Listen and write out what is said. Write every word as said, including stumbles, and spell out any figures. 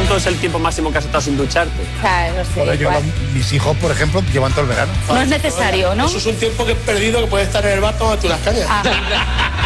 ¿Cuánto es el tiempo máximo que has estado sin ducharte? O sea, no sé. Bueno, yo, igual. lo- mis hijos, por ejemplo, llevan todo el verano. No es necesario, ¿no? Eso es un tiempo que es perdido que puede estar en el bar tomándote unas cañas. Ah.